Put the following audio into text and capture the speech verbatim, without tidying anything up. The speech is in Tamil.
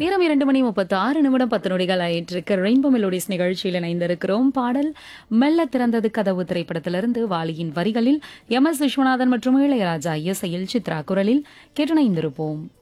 நேரம் இரண்டு மணி முப்பத்தி ஆறு நிமிடம் பத்து நொடிகள் ஆயிட்டு இருக்கு. ரெயின்போ மெலோடிஸ் நிகழ்ச்சியில் இணைந்திருக்கிறோம். பாடல் மெல்ல திறந்தது கதவு திரைப்படத்திலிருந்து வாலியின் வரிகளில் எம் எஸ் விஸ்வநாதன் மற்றும் இளையராஜா இசையில் சித்ரா குரலில் கேட்டு இணைந்திருப்போம்.